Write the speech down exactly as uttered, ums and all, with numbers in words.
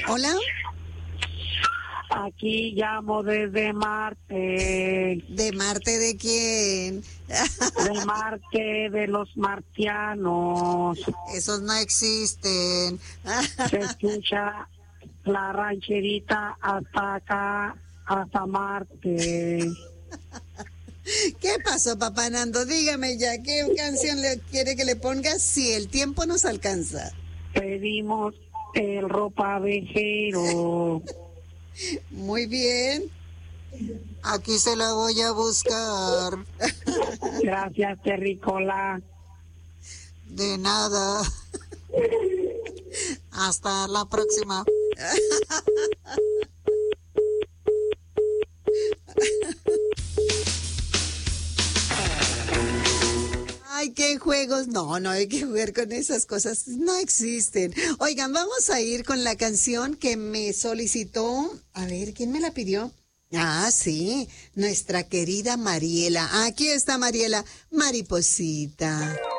Hola. Aquí llamo desde Marte. ¿De Marte de quién? De Marte, de los marcianos. Esos no existen. Se escucha la rancherita hasta acá, hasta Marte. ¿Qué pasó, papá Nando? Dígame ya, ¿qué canción le quiere que le ponga si el tiempo nos alcanza? Pedimos el ropavejero. Muy bien. Aquí se la voy a buscar. Gracias, Terricola. De nada. Hasta la próxima. Ay, qué juegos. No, no hay que jugar con esas cosas. No existen. Oigan, vamos a ir con la canción que me solicitó. A ver, ¿quién me la pidió? Ah, sí, nuestra querida Mariela. Aquí está Mariela, Mariposita.